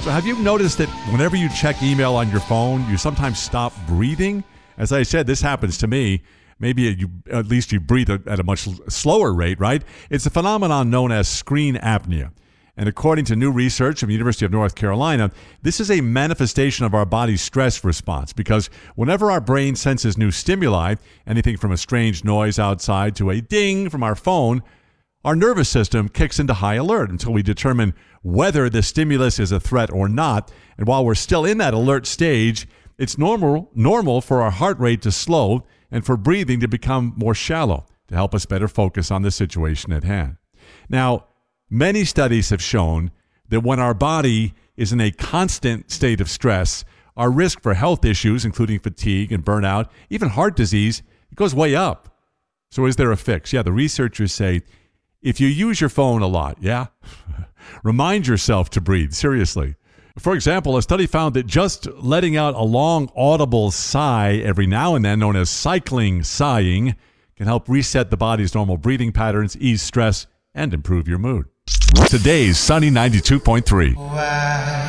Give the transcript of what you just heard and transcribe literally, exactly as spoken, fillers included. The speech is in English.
So have you noticed that whenever you check email on your phone, you sometimes stop breathing? As I said, this happens to me. Maybe you, at least you breathe at a much slower rate, right? It's a phenomenon known as screen apnea. And according to new research from the University of North Carolina, this is a manifestation of our body's stress response because whenever our brain senses new stimuli, anything from a strange noise outside to a ding from our phone, our nervous system kicks into high alert until we determine whether the stimulus is a threat or not. And while we're still in that alert stage, it's normal, normal for our heart rate to slow and for breathing to become more shallow to help us better focus on the situation at hand. Now, many studies have shown that when our body is in a constant state of stress, our risk for health issues, including fatigue and burnout, even heart disease, it goes way up. So is there a fix? Yeah, the researchers say, if you use your phone a lot, yeah, remind yourself to breathe, seriously. For example, a study found that just letting out a long audible sigh every now and then, known as cycling sighing, can help reset the body's normal breathing patterns, ease stress, and improve your mood. Today's Sunny ninety-two point three.